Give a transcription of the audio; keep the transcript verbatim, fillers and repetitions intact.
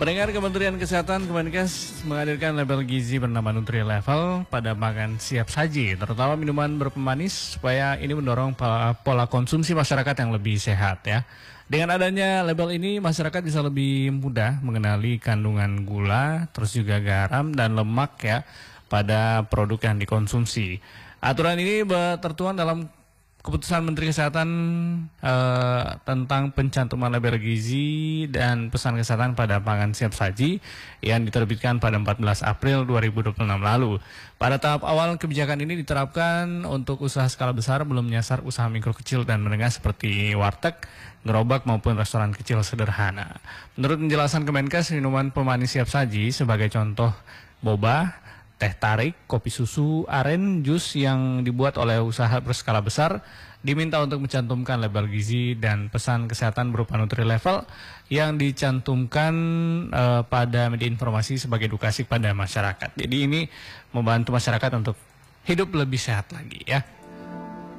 Pendengar, Kementerian Kesehatan Kemenkes menghadirkan label gizi bernama Nutri Level pada makan siap saji, terutama minuman berpemanis, supaya ini mendorong pola konsumsi masyarakat yang lebih sehat ya. Dengan adanya label ini, masyarakat bisa lebih mudah mengenali kandungan gula, terus juga garam dan lemak ya pada produk yang dikonsumsi. Aturan ini tertuang dalam Keputusan Menteri Kesehatan eh, tentang pencantuman label gizi dan pesan kesehatan pada pangan siap saji yang diterbitkan pada empat belas April dua ribu dua puluh enam lalu. Pada tahap awal, kebijakan ini diterapkan untuk usaha skala besar, belum menyasar usaha mikro kecil dan menengah seperti warteg, gerobak maupun restoran kecil sederhana. Menurut penjelasan Kemenkes, minuman pemanis siap saji sebagai contoh boba, teh tarik, kopi susu, aren, jus yang dibuat oleh usaha berskala besar diminta untuk mencantumkan label gizi dan pesan kesehatan berupa Nutri Level yang dicantumkan uh, pada media informasi sebagai edukasi pada masyarakat. Jadi ini membantu masyarakat untuk hidup lebih sehat lagi ya.